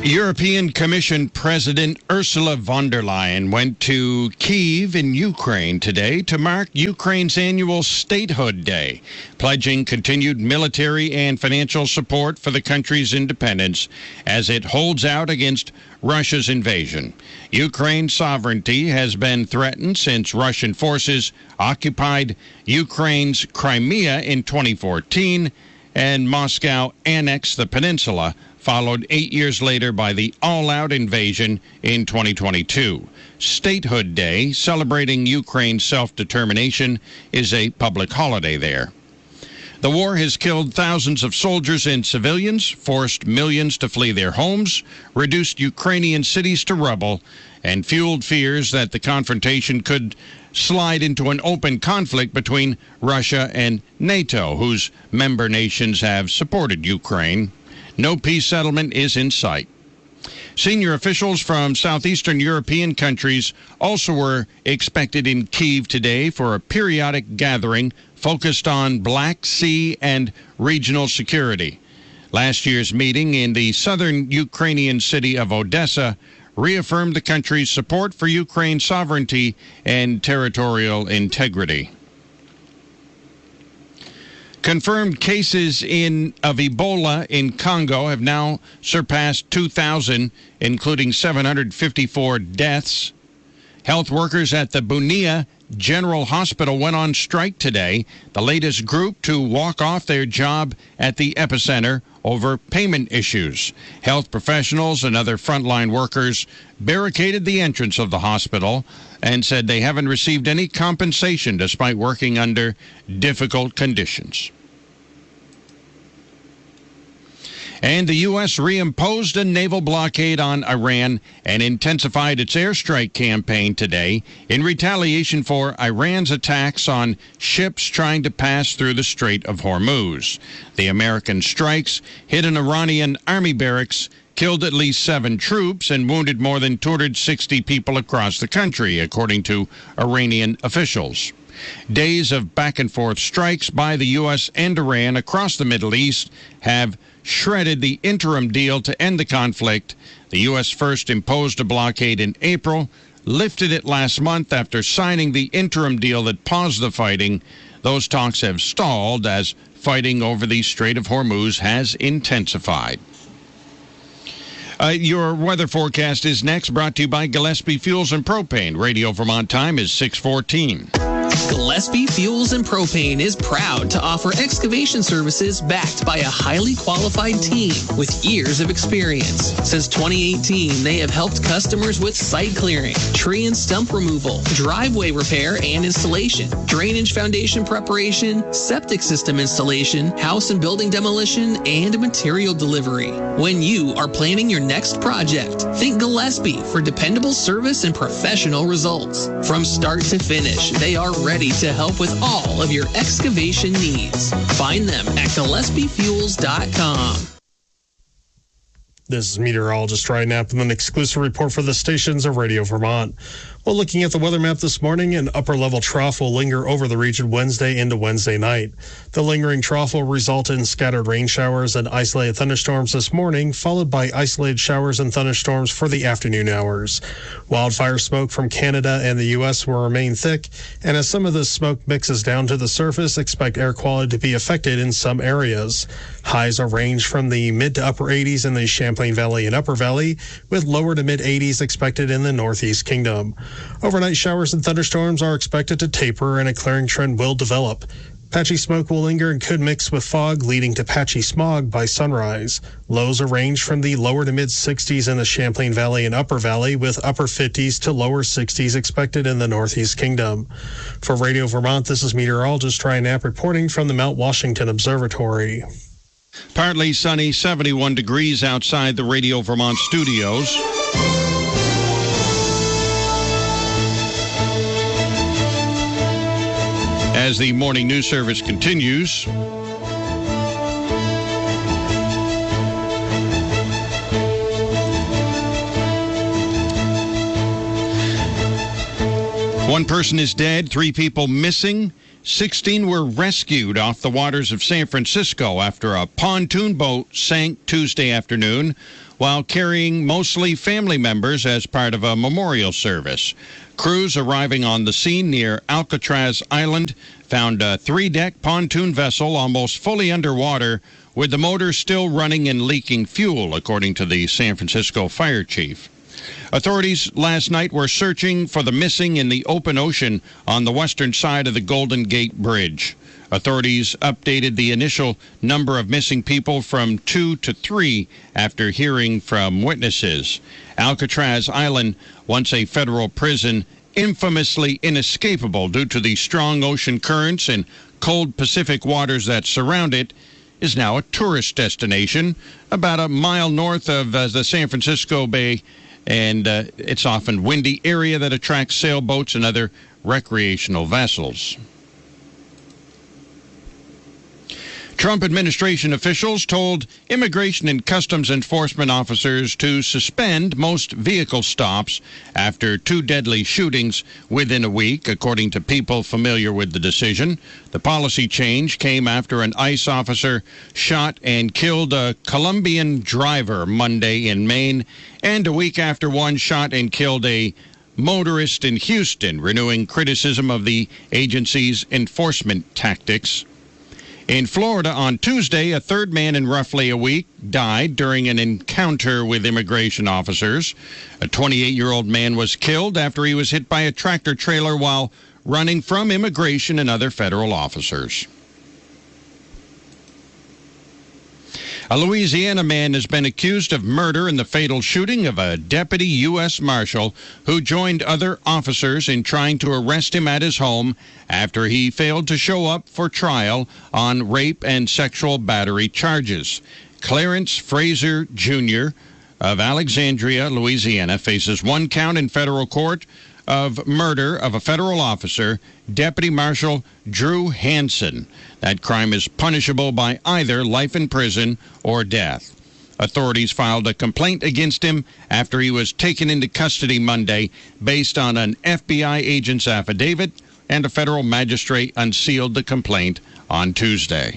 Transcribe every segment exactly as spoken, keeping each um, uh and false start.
European Commission President Ursula von der Leyen went to Kyiv in Ukraine today to mark Ukraine's annual Statehood Day, pledging continued military and financial support for the country's independence as it holds out against Russia's invasion. Ukraine's sovereignty has been threatened since Russian forces occupied Ukraine's Crimea in twenty fourteen and Moscow annexed the peninsula, followed eight years later by the all-out invasion in twenty twenty-two. Statehood Day, celebrating Ukraine's self-determination, is a public holiday there. The war has killed thousands of soldiers and civilians, forced millions to flee their homes, reduced Ukrainian cities to rubble, and fueled fears that the confrontation could slide into an open conflict between Russia and NATO, whose member nations have supported Ukraine. No peace settlement is in sight. Senior officials from southeastern European countries also were expected in Kyiv today for a periodic gathering focused on Black Sea and regional security. Last year's meeting in the southern Ukrainian city of Odessa reaffirmed the country's support for Ukraine's sovereignty and territorial integrity. Confirmed cases in of Ebola in Congo have now surpassed two thousand, including seven hundred fifty-four deaths. Health workers at the Bunia General Hospital went on strike today, the latest group to walk off their job at the epicenter over payment issues. Health professionals and other frontline workers barricaded the entrance of the hospital and said they haven't received any compensation despite working under difficult conditions. And the U S reimposed a naval blockade on Iran and intensified its airstrike campaign today in retaliation for Iran's attacks on ships trying to pass through the Strait of Hormuz. The American strikes hit an Iranian army barracks, killed at least seven troops, and wounded more than two hundred sixty people across the country, according to Iranian officials. Days of back-and-forth strikes by the U S and Iran across the Middle East have shredded the interim deal to end the conflict. The U S first imposed a blockade in April, lifted it last month after signing the interim deal that paused the fighting. Those talks have stalled as fighting over the Strait of Hormuz has intensified. Uh, your weather forecast is next, brought to you by Gillespie Fuels and Propane. Radio Vermont time is six fourteen. Gillespie Fuels and Propane is proud to offer excavation services backed by a highly qualified team with years of experience. Since twenty eighteen, they have helped customers with site clearing, tree and stump removal, driveway repair and installation, drainage foundation preparation, septic system installation, house and building demolition, and material delivery. When you are planning your next project, think Gillespie for dependable service and professional results. From start to finish, they are ready to help with all of your excavation needs. Find them at Gillespie Fuels dot com. This is meteorologist Ryan Knapp with an exclusive report for the stations of Radio Vermont. Well, looking at the weather map this morning, an upper-level trough will linger over the region Wednesday into Wednesday night. The lingering trough will result in scattered rain showers and isolated thunderstorms this morning, followed by isolated showers and thunderstorms for the afternoon hours. Wildfire smoke from Canada and the U S will remain thick, and as some of this smoke mixes down to the surface, expect air quality to be affected in some areas. Highs will range from the mid to upper eighties in the Champlain Valley and Upper Valley, with lower to mid eighties expected in the Northeast Kingdom. Overnight showers and thunderstorms are expected to taper and a clearing trend will develop. Patchy smoke will linger and could mix with fog, leading to patchy smog by sunrise. Lows will range from the lower to mid sixties in the Champlain Valley and Upper Valley, with upper fifties to lower sixties expected in the Northeast Kingdom. For Radio Vermont, this is meteorologist Ryan Knapp reporting from the Mount Washington Observatory. Partly sunny, seventy-one degrees outside the Radio Vermont studios. As the morning news service continues, one person is dead, three people missing sixteen were rescued off the waters of San Francisco after a pontoon boat sank Tuesday afternoon while carrying mostly family members as part of a memorial service. Crews arriving on the scene near Alcatraz Island found a three-deck pontoon vessel almost fully underwater with the motor still running and leaking fuel, according to the San Francisco fire chief. Authorities last night were searching for the missing in the open ocean on the western side of the Golden Gate Bridge. Authorities updated the initial number of missing people from two to three after hearing from witnesses. Alcatraz Island, once a federal prison, infamously inescapable due to the strong ocean currents and cold Pacific waters that surround it, is now a tourist destination about a mile north of uh, the San Francisco Bay, and uh, it's often windy area that attracts sailboats and other recreational vessels. Trump administration officials told Immigration and Customs Enforcement officers to suspend most vehicle stops after two deadly shootings within a week, according to people familiar with the decision. The policy change came after an ICE officer shot and killed a Colombian driver Monday in Maine, and a week after one shot and killed a motorist in Houston, renewing criticism of the agency's enforcement tactics. In Florida on Tuesday, a third man in roughly a week died during an encounter with immigration officers. A twenty-eight-year-old man was killed after he was hit by a tractor trailer while running from immigration and other federal officers. A Louisiana man has been accused of murder in the fatal shooting of a deputy U S Marshal who joined other officers in trying to arrest him at his home after he failed to show up for trial on rape and sexual battery charges. Clarence Fraser Junior of Alexandria, Louisiana, faces one count in federal court of murder of a federal officer, Deputy Marshal Drew Hansen. That crime is punishable by either life in prison or death. Authorities filed a complaint against him after he was taken into custody Monday based on an F B I agent's affidavit, and a federal magistrate unsealed the complaint on Tuesday.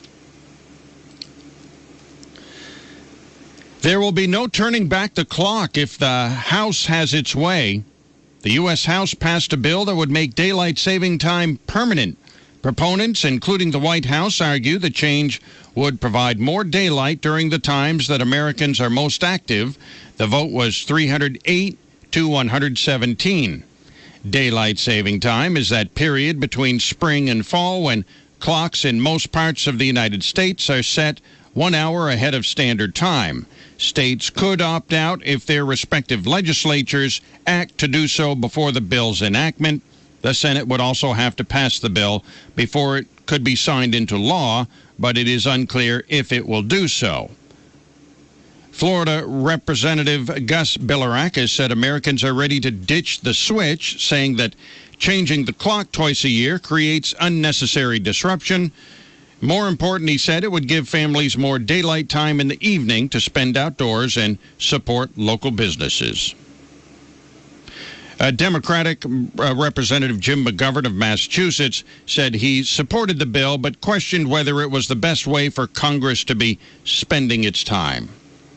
There will be no turning back the clock if the House has its way. The U S House passed a bill that would make daylight saving time permanent. Proponents, including the White House, argue the change would provide more daylight during the times that Americans are most active. The vote was three hundred eight to one hundred seventeen. Daylight saving time is that period between spring and fall when clocks in most parts of the United States are set one hour ahead of standard time. States could opt out if their respective legislatures act to do so before the bill's enactment. The Senate would also have to pass the bill before it could be signed into law, but it is unclear if it will do so. Florida Representative Gus Bilirakis said Americans are ready to ditch the switch, saying that changing the clock twice a year creates unnecessary disruption. More important, he said, it would give families more daylight time in the evening to spend outdoors and support local businesses. Uh, Democratic uh, Representative Jim McGovern of Massachusetts said he supported the bill but questioned whether it was the best way for Congress to be spending its time.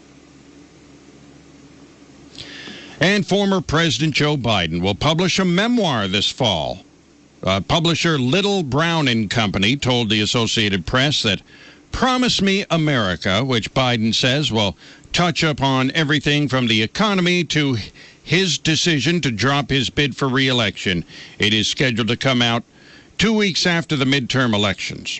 And former President Joe Biden will publish a memoir this fall. Uh, publisher Little Brown and Company told the Associated Press that Promise Me America, which Biden says will touch upon everything from the economy to his decision to drop his bid for re-election. It is scheduled to come out two weeks after the midterm elections.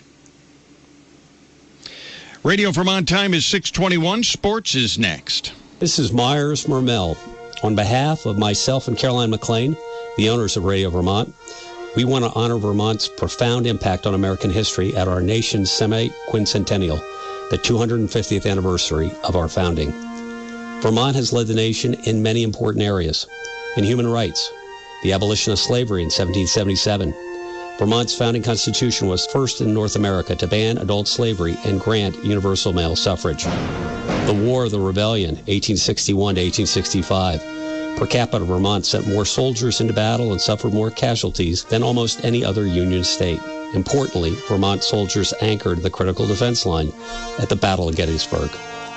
Radio Vermont time is six twenty-one. Sports is next. This is Myers Mermel. On behalf of myself and Caroline McLean, the owners of Radio Vermont, we want to honor Vermont's profound impact on American history at our nation's semi-quincentennial, the two hundred fiftieth anniversary of our founding. Vermont has led the nation in many important areas. In human rights, the abolition of slavery in seventeen seventy-seven. Vermont's founding constitution was first in North America to ban adult slavery and grant universal male suffrage. The War of the Rebellion, eighteen sixty-one to eighteen sixty-five. Per capita, Vermont sent more soldiers into battle and suffered more casualties than almost any other Union state. Importantly, Vermont soldiers anchored the critical defense line at the Battle of Gettysburg.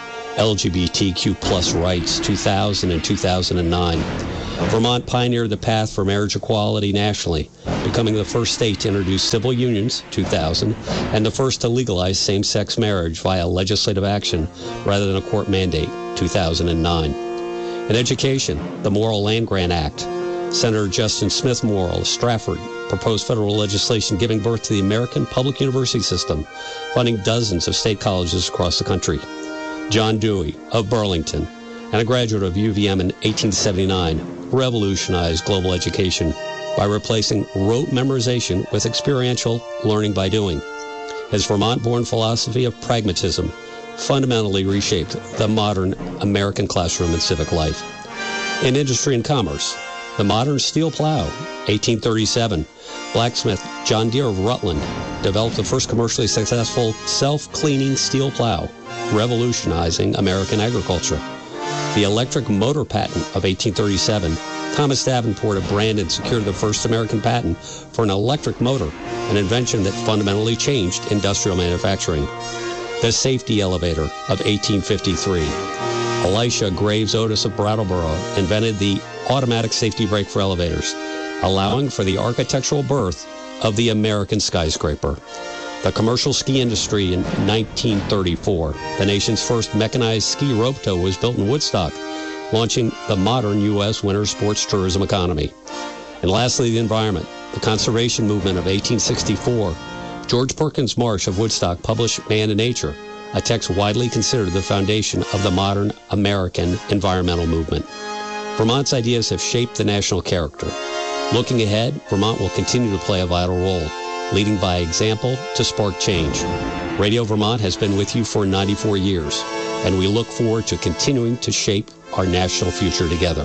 L G B T Q plus rights, two thousand and two thousand nine. Vermont pioneered the path for marriage equality nationally, becoming the first state to introduce civil unions, two thousand, and the first to legalize same-sex marriage via legislative action rather than a court mandate, two thousand nine. In education, the Morrill Land-Grant Act. Senator Justin Smith Morrill of Stratford proposed federal legislation giving birth to the American public university system, funding dozens of state colleges across the country. John Dewey of Burlington, and a graduate of U V M in eighteen seventy-nine, revolutionized global education by replacing rote memorization with experiential learning by doing. His Vermont-born philosophy of pragmatism fundamentally reshaped the modern American classroom and civic life. In industry and commerce, the modern steel plow, eighteen thirty-seven, blacksmith John Deere of Rutland developed the first commercially successful self-cleaning steel plow, revolutionizing American agriculture. The electric motor patent of eighteen thirty-seven, Thomas Davenport of Brandon secured the first American patent for an electric motor, an invention that fundamentally changed industrial manufacturing. The safety elevator of eighteen fifty-three. Elisha Graves Otis of Brattleboro invented the automatic safety brake for elevators, allowing for the architectural birth of the American skyscraper. The commercial ski industry in nineteen thirty-four. The nation's first mechanized ski rope tow was built in Woodstock, launching the modern U S winter sports tourism economy. And lastly, the environment. The conservation movement of eighteen sixty-four. George Perkins Marsh of Woodstock published Man and Nature, a text widely considered the foundation of the modern American environmental movement. Vermont's ideas have shaped the national character. Looking ahead, Vermont will continue to play a vital role, leading by example to spark change. Radio Vermont has been with you for ninety-four years, and we look forward to continuing to shape our national future together.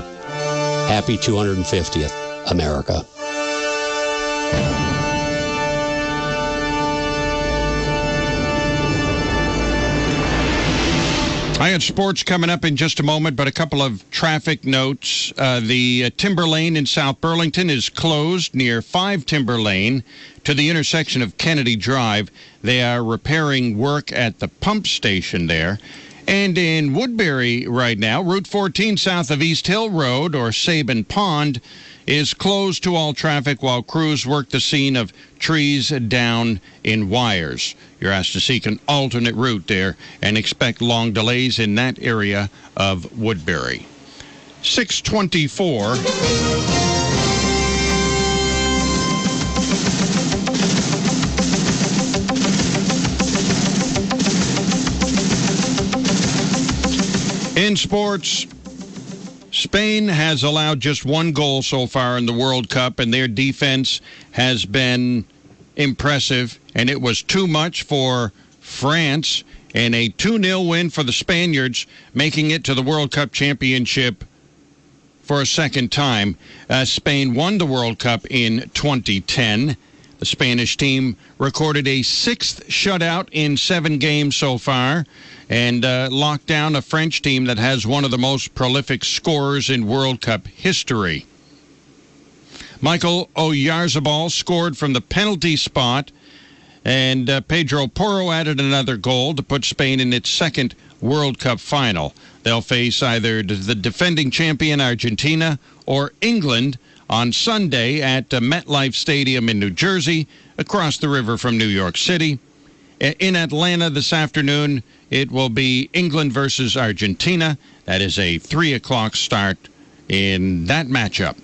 Happy two hundred fiftieth, America. I had sports coming up in just a moment, but a couple of traffic notes. Uh, the uh, Timber Lane in South Burlington is closed near five Timber Lane to the intersection of Kennedy Drive. They are repairing work at the pump station there. And in Woodbury right now, Route fourteen south of East Hill Road, or Sabin Pond, is closed to all traffic while crews work the scene of trees down in wires. You're asked to seek an alternate route there and expect long delays in that area of Woodbury. six twenty-four. In sports, Spain has allowed just one goal so far in the World Cup, and their defense has been impressive, and it was too much for France, and a two nil win for the Spaniards, making it to the World Cup championship for a second time. Uh, Spain won the World Cup in twenty ten. The Spanish team recorded a sixth shutout in seven games so far, and uh, locked down a French team that has one of the most prolific scorers in World Cup history. Michael Oyarzabal scored from the penalty spot, and uh, Pedro Porro added another goal to put Spain in its second World Cup final. They'll face either the defending champion Argentina or England on Sunday at uh, MetLife Stadium in New Jersey, across the river from New York City. In Atlanta this afternoon, it will be England versus Argentina. That is a three o'clock start in that matchup.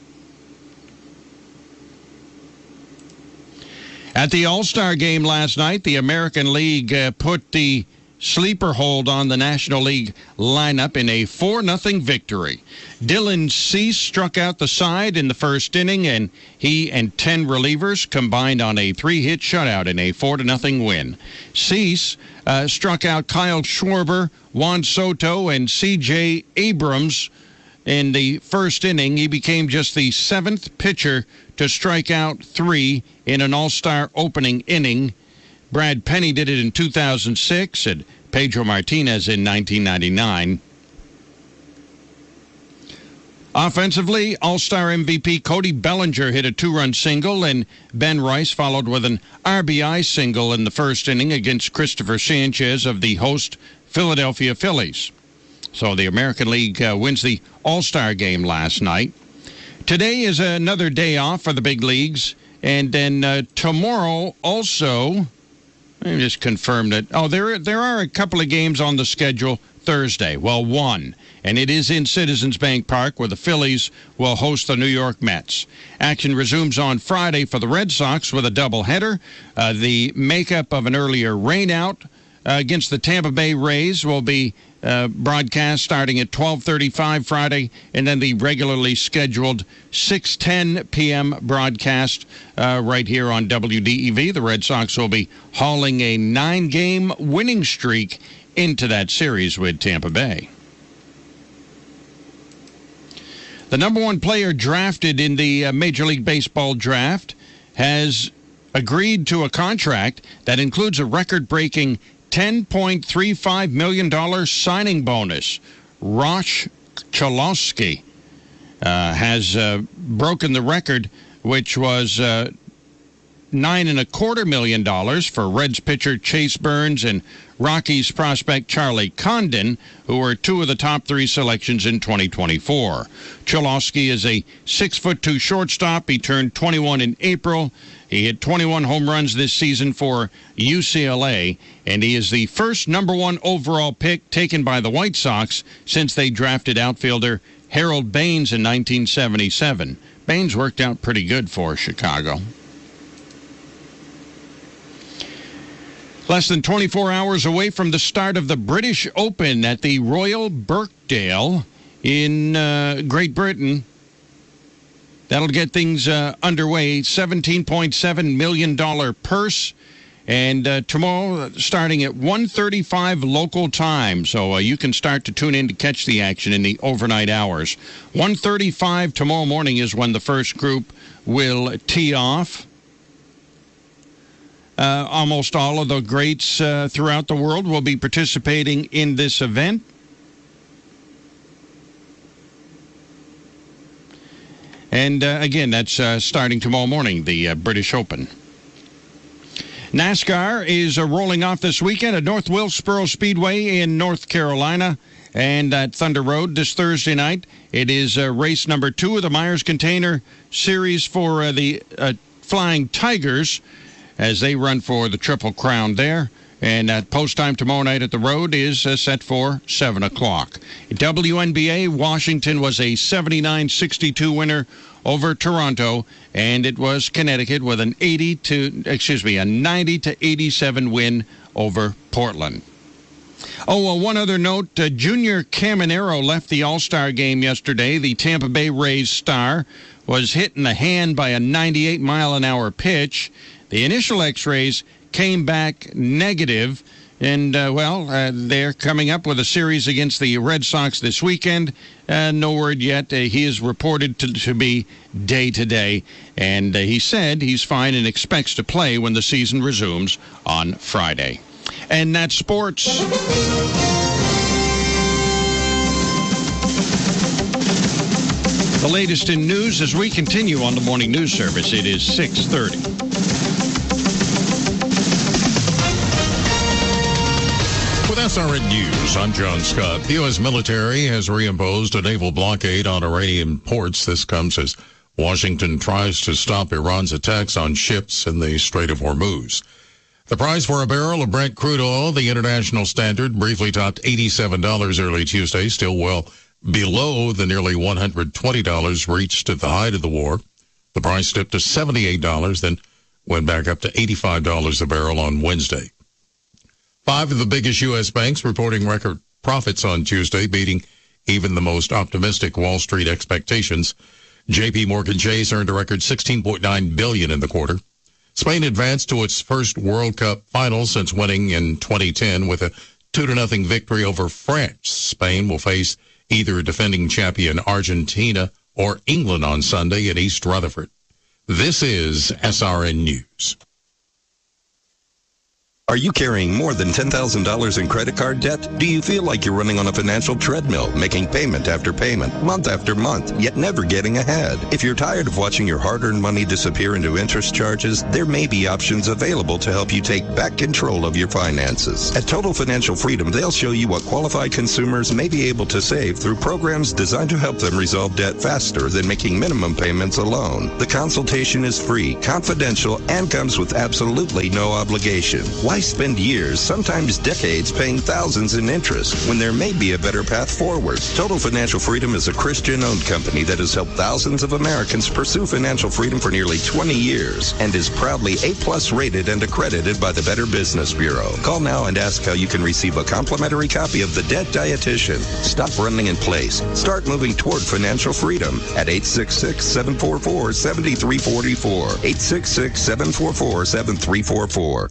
At the All-Star game last night, the American League uh, put the sleeper hold on the National League lineup in a four nothing victory. Dylan Cease struck out the side in the first inning, and he and ten relievers combined on a three-hit shutout in a four to nothing win. Cease uh, struck out Kyle Schwarber, Juan Soto, and C J Abrams in the first inning. He became just the seventh pitcher to strike out three in an All-Star opening inning. Brad Penny did it in two thousand six and Pedro Martinez in nineteen ninety-nine. Offensively, All-Star M V P Cody Bellinger hit a two-run single, and Ben Rice followed with an R B I single in the first inning against Christopher Sanchez of the host Philadelphia Phillies. So the American League uh, wins the All-Star game last night. Today is another day off for the big leagues, and then uh, tomorrow also, let me just confirm that, oh, there, there are a couple of games on the schedule Thursday. Well, one, and it is in Citizens Bank Park where the Phillies will host the New York Mets. Action resumes on Friday for the Red Sox with a doubleheader. Uh, the makeup of an earlier rainout uh, against the Tampa Bay Rays will be uh, broadcast starting at twelve thirty-five Friday, and then the regularly scheduled six ten p.m. broadcast uh, right here on W D E V. The Red Sox will be hauling a nine-game winning streak into that series with Tampa Bay. The number one player drafted in the uh, Major League Baseball draft has agreed to a contract that includes a record-breaking ten point three five million dollars signing bonus. Ross Chalosky uh, has uh, broken the record, which was uh, nine and a quarter million dollars for Reds pitcher Chase Burns and Rockies prospect Charlie Condon, who were two of the top three selections in twenty twenty-four. Chalosky is a six foot two shortstop. He turned twenty-one in April. He hit twenty-one home runs this season for U C L A, and he is the first number one overall pick taken by the White Sox since they drafted outfielder Harold Baines in nineteen seventy-seven. Baines worked out pretty good for Chicago. Less than twenty-four hours away from the start of the British Open at the Royal Birkdale in uh, Great Britain. That'll get things uh, underway. seventeen point seven million dollars purse. And uh, tomorrow, starting at one thirty-five local time. So uh, you can start to tune in to catch the action in the overnight hours. one thirty-five tomorrow morning is when the first group will tee off. Uh, almost all of the greats uh, throughout the world will be participating in this event. And uh, again, that's uh, starting tomorrow morning, the uh, British Open. NASCAR is uh, rolling off this weekend at North Wilkesboro Speedway in North Carolina and at Thunder Road this Thursday night. It is uh, race number two of the Myers Container Series for uh, the uh, Flying Tigers, as they run for the Triple Crown there. And at post time tomorrow night at the road is uh, set for seven o'clock. W N B A, Washington was a seventy-nine sixty-two winner over Toronto, and it was Connecticut with an eighty to, excuse me, a ninety to eighty-seven win over Portland. Oh, well, one other note, uh, Junior Caminero left the All-Star game yesterday. The Tampa Bay Rays star was hit in the hand by a ninety-eight mile an hour pitch. The initial x-rays came back negative, and, uh, well, uh, they're coming up with a series against the Red Sox this weekend. Uh, no word yet. Uh, he is reported to, to be day-to-day, and uh, he said he's fine and expects to play when the season resumes on Friday. And that's sports. The latest in news as we continue on the morning news service. It is six thirty. With S R N News, I'm John Scott. The U S military has reimposed a naval blockade on Iranian ports. This comes as Washington tries to stop Iran's attacks on ships in the Strait of Hormuz. The price for a barrel of Brent crude oil, the international standard, briefly topped eighty-seven dollars early Tuesday, still well below the nearly one hundred twenty dollars reached at the height of the war. The price dipped to seventy-eight dollars, then went back up to eighty-five dollars a barrel on Wednesday. Five of the biggest U S banks reporting record profits on Tuesday, beating even the most optimistic Wall Street expectations. J P Morgan Chase earned a record sixteen point nine billion dollars in the quarter. Spain advanced to its first World Cup final since winning in twenty ten with a two to nothing victory over France. Spain will face either defending champion Argentina or England on Sunday at East Rutherford. This is S R N News. Are you carrying more than ten thousand dollars in credit card debt? Do you feel like you're running on a financial treadmill, making payment after payment, month after month, yet never getting ahead? If you're tired of watching your hard-earned money disappear into interest charges, there may be options available to help you take back control of your finances. At Total Financial Freedom, they'll show you what qualified consumers may be able to save through programs designed to help them resolve debt faster than making minimum payments alone. The consultation is free, confidential, and comes with absolutely no obligation. Why spend years, sometimes decades, paying thousands in interest when there may be a better path forward? Total Financial Freedom is a Christian-owned company that has helped thousands of Americans pursue financial freedom for nearly twenty years and is proudly A-plus rated and accredited by the Better Business Bureau. Call now and ask how you can receive a complimentary copy of The Debt Dietitian. Stop running in place. Start moving toward financial freedom at eight six six, seven four four, seven three four four. eight six six, seven four four, seven three four four.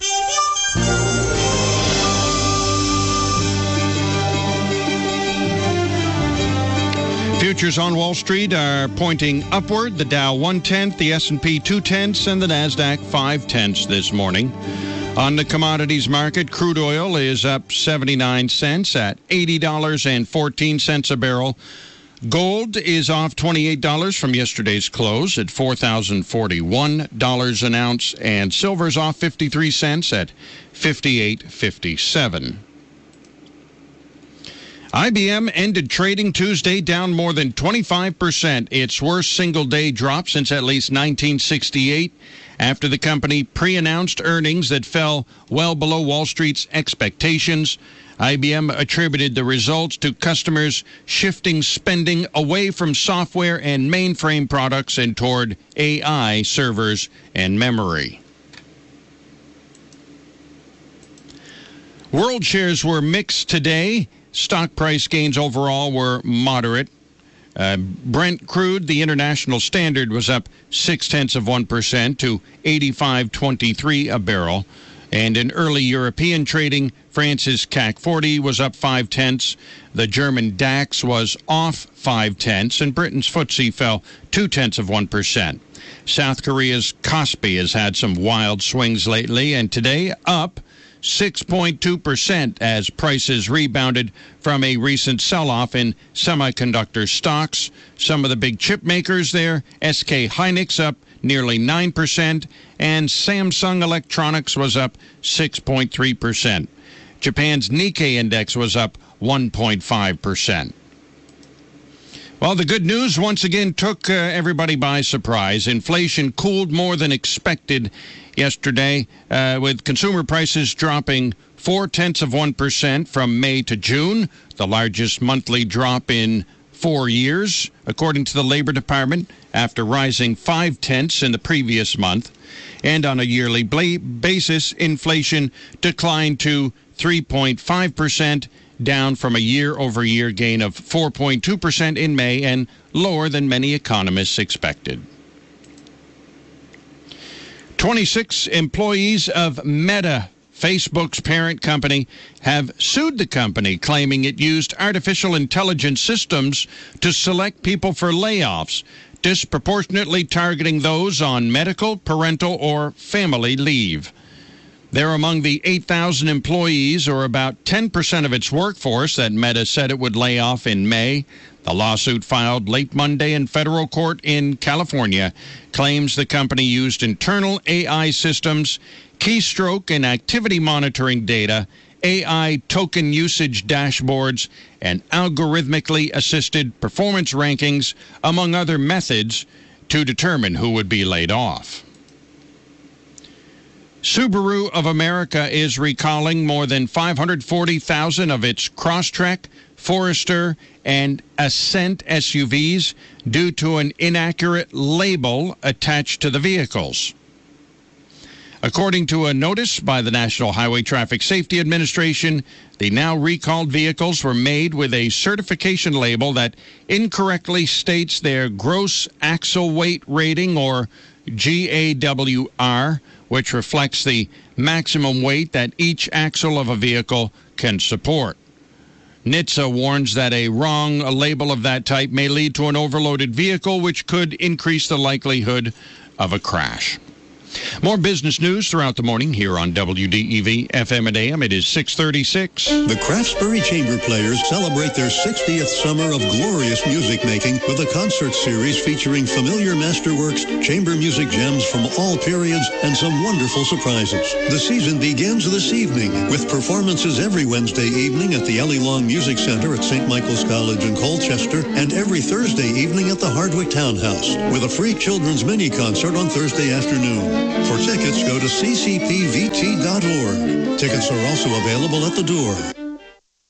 Futures on Wall Street are pointing upward. The Dow one-tenth, the S and P two-tenths, and the NASDAQ five-tenths this morning. On the commodities market, crude oil is up seventy-nine cents at eighty dollars and fourteen cents a barrel. Gold is off twenty-eight dollars from yesterday's close at four thousand forty-one dollars an ounce, and silver's off fifty-three cents at fifty-eight fifty-seven. I B M ended trading Tuesday down more than twenty-five percent, its worst single-day drop since at least nineteen sixty-eight, after the company pre-announced earnings that fell well below Wall Street's expectations. I B M attributed the results to customers shifting spending away from software and mainframe products and toward A I servers and memory. World shares were mixed today. Stock price gains overall were moderate. Uh, Brent crude, the international standard, was up six-tenths of one percent to eighty-five twenty-three a barrel. And in early European trading, France's C A C forty was up five-tenths. The German DAX was off five-tenths, and Britain's F T S E fell two-tenths of one percent. South Korea's Kospi has had some wild swings lately, and today up six point two percent as prices rebounded from a recent sell-off in semiconductor stocks. Some of the big chip makers there, S K Hynix up nearly nine percent, and Samsung Electronics was up six point three percent. Japan's Nikkei index was up one point five percent. Well, the good news once again took uh, everybody by surprise. Inflation cooled more than expected yesterday, uh, with consumer prices dropping four-tenths of one percent from May to June, the largest monthly drop in four years, according to the Labor Department, after rising five-tenths in the previous month. And on a yearly bla- basis, inflation declined to three point five percent, down from a year-over-year gain of four point two percent in May and lower than many economists expected. twenty-six employees of Meta, Facebook's parent company, have sued the company, claiming it used artificial intelligence systems to select people for layoffs, disproportionately targeting those on medical, parental, or family leave. They're among the eight thousand employees, or about ten percent of its workforce, that Meta said it would lay off in May. The lawsuit, filed late Monday in federal court in California, claims the company used internal A I systems, keystroke and activity monitoring data, A I token usage dashboards, and algorithmically assisted performance rankings, among other methods, to determine who would be laid off. Subaru of America is recalling more than five hundred forty thousand of its Crosstrek, Forester, and Ascent S U Vs due to an inaccurate label attached to the vehicles. According to a notice by the National Highway Traffic Safety Administration, the now recalled vehicles were made with a certification label that incorrectly states their gross axle weight rating, or G A W R, which reflects the maximum weight that each axle of a vehicle can support. N H T S A warns that a wrong label of that type may lead to an overloaded vehicle, which could increase the likelihood of a crash. More business news throughout the morning here on W D E V F M and A M. It is six thirty-six. The Craftsbury Chamber Players celebrate their sixtieth summer of glorious music making with a concert series featuring familiar masterworks, chamber music gems from all periods, and some wonderful surprises. The season begins this evening with performances every Wednesday evening at the Ellie Long Music Center at Saint Michael's College in Colchester and every Thursday evening at the Hardwick Townhouse with a free children's mini concert on Thursday afternoon. For tickets, go to c c p v t dot org. Tickets are also available at the door.